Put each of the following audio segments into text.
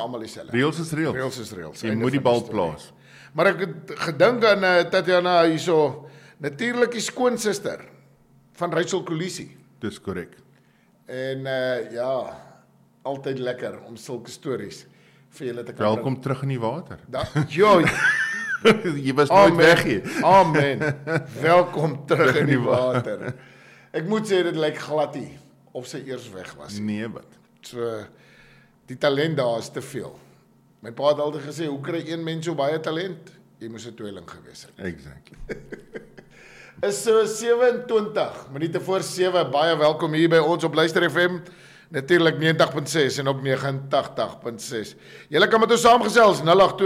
almal dieselfde. Reels is reels. Reels is reels. Jy Einde moet die van bal storie. plaas. Maar ek het gedink aan Tatjana hierso, natuurlik die skoonsister van Rachel Kolisi. Dis korrek. En ja, altyd lekker om sulke stories vir julle te kan Welkom terug in die water. Ja, Jy was nooit weg hier. Amen. Welkom terug in die water. Ek moet sê, dit lyk glad nie of sy eers weg was. Nee, wat? So, die talent daar is te veel. My pa het altyd gesê, hoe kry een mens so baie talent? Jy moes 'n tweeling gewees het. Exactly. Is so 27 minute voor 7, baie welkom hier by ons op Luister FM, natuurlik 90.6 en op 89.6. Julle kan met ons saamgesels,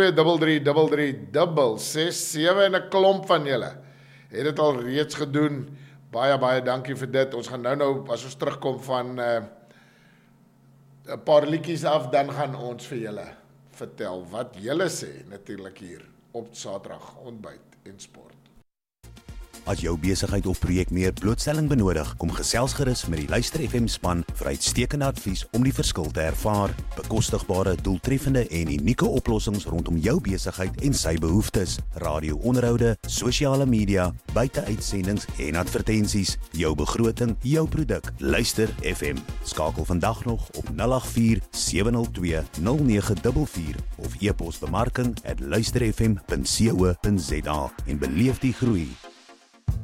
082333366 en 'n klomp van julle het dit al reeds gedoen. Baie dankie vir dit. Ons gaan nou as ons terugkom van 'n paar liedjies af, dan gaan ons vir julle vertel wat julle sê natuurlik hier op Saterdag ontbyt en sport. As jou besigheid of projek meer blootstelling benodig, kom gesels gerus met die Luister FM span vir uitstekende advies om die verskil te ervaar. Bekostigbare, doeltreffende en unieke oplossings rondom jou besigheid en sy behoeftes. Radio-onderhoude, sosiale media, buiteuitsendings en advertensies. Jou begroting, jou produk. Luister FM. Skakel vandag nog op 084 702 0944 of e-pos bemarking@luisterfm.co.za en beleef die groei